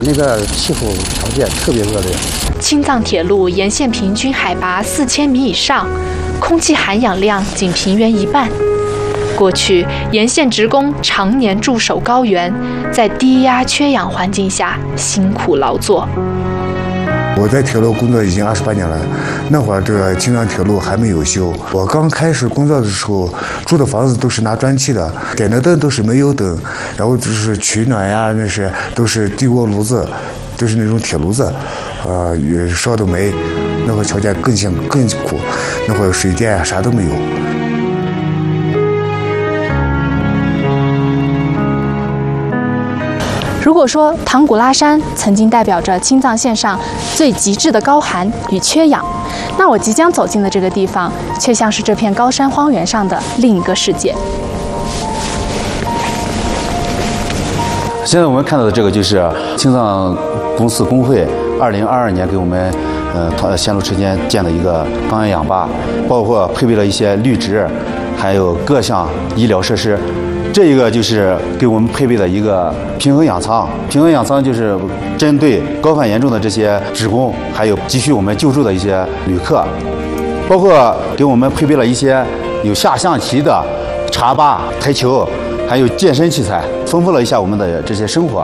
那个气候条件特别恶劣。 青藏铁路沿线平均海拔4000米以上，空气含氧量仅平原一半。过去，沿线职工常年驻守高原，在低压缺氧环境下辛苦劳作。 我在铁路工作已经28年了，那会儿这个青藏铁路还没有修。我刚开始工作的时候，住的房子都是拿砖砌的，点的灯都是煤油灯，然后就是取暖呀，那是都是地锅炉子，都是那种铁炉子，烧的煤。那会儿条件更苦，那会儿水电呀啥都没有。 如果说唐古拉山曾经代表着青藏线上最极致的高寒与缺氧，那我即将走进的这个地方，却像是这片高山荒原上的另一个世界。 现在我们看到的这个就是青藏公司工会2022年给我们线路车间建的一个高原氧吧，包括配备了一些绿植，还有各项医疗设施。这一个就是给我们配备的一个平衡氧舱，平衡氧舱就是针对高反严重的这些职工，还有急需我们救助的一些旅客，包括给我们配备了一些有下象棋的茶吧、台球，还有健身器材，丰富了一下我们的这些生活。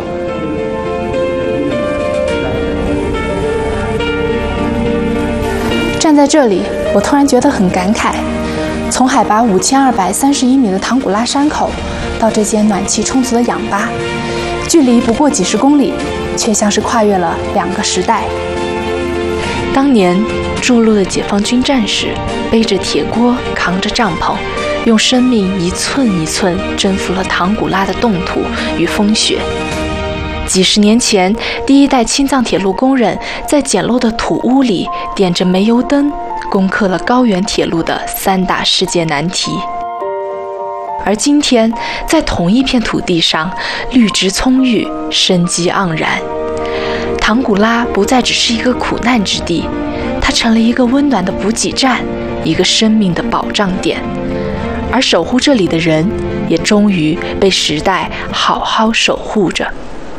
站在这里，我突然觉得很感慨。从海拔5231米的唐古拉山口到这间暖气充足的氧吧，距离不过几十公里，却像是跨越了2个时代。当年筑路的解放军战士背着铁锅，扛着帐篷，用生命一寸一寸征服了唐古拉的冻土与风雪。几十年前，第一代青藏铁路工人在简陋的土屋里点着煤油灯，攻克了高原铁路的3大世界难题。而今天，在同一片土地上，绿植葱郁，生机盎然。唐古拉不再只是一个苦难之地，它成了一个温暖的补给站，一个生命的保障点。而守护这里的人，也终于被时代好好守护着。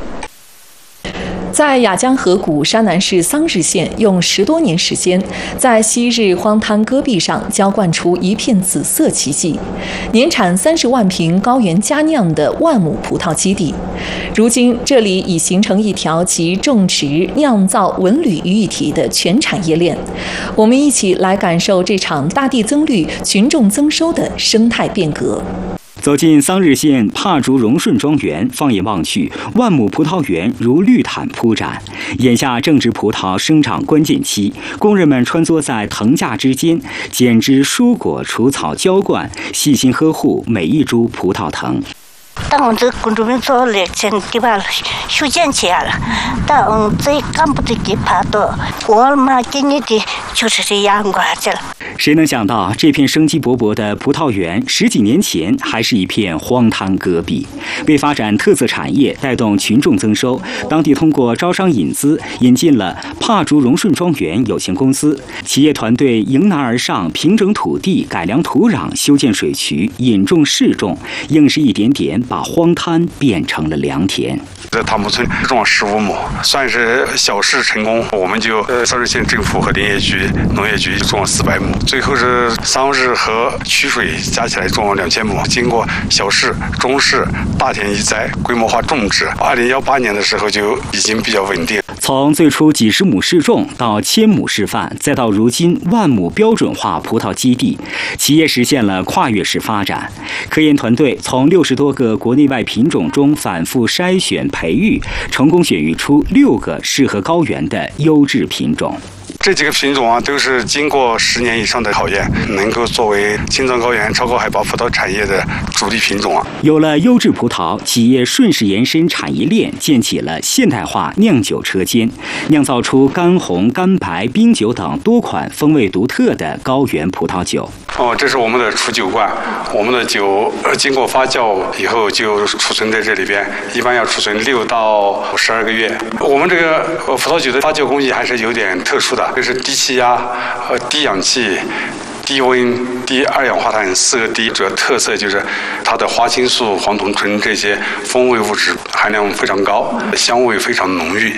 在雅江河谷山南市桑日县，用10多年时间，在昔日荒滩戈壁上浇灌出一片紫色奇迹，年产30万瓶高原佳酿的万亩葡萄基地。如今，这里已形成一条集种植、酿造、文旅于一体的全产业链。我们一起来感受这场大地增绿、群众增收的生态变革。 走进桑日县帕竹荣顺庄园，放眼望去，万亩葡萄园如绿毯铺展。眼下正值葡萄生长关键期，工人们穿梭在藤架之间，剪枝、疏果、除草、浇灌，细心呵护每一株葡萄藤。 当我这工作们做了前地方修建起来了，当这干部的给爬到，我嘛给你的就是这样过去了。 谁能想到，这片生机勃勃的葡萄园10几年前还是一片荒滩戈壁？为发展特色产业，带动群众增收，当地通过招商引资，引进了帕竹荣顺庄园有限公司。企业团队迎难而上，平整土地、改良土壤、修建水渠、引种试种，硬是一点点把荒滩变成了良田。 在塔木村种了15亩，算是小试成功。我们就桑日县政府和林业局、农业局种了400亩，最后是桑日和曲水加起来种了2000亩。经过小试、中试、大田一栽，规模化种植，2018年的时候就已经比较稳定。 从最初几十亩试种到1000亩示范，再到如今万亩标准化葡萄基地，企业实现了跨越式发展。科研团队从60多个国内外品种中反复筛选培育，成功选育出6个适合高原的优质品种。 这几个品种啊，都是经过10年以上的考验，能够作为青藏高原超高海拔葡萄产业的主力品种啊。 有了优质葡萄，企业顺势延伸产业链，建起了现代化酿酒车间，酿造出干红、干白、冰酒等多款风味独特的高原葡萄酒。 这是我们的储酒罐，我们的酒经过发酵以后就储存在这里边，一般要储存6到12个月。我们这个葡萄酒的发酵工艺还是有点特殊的，就是低气压、低氧气、 低温、低二氧化碳4个低，主要特色就是它的花青素、黄酮醇这些风味物质含量非常高，香味非常浓郁。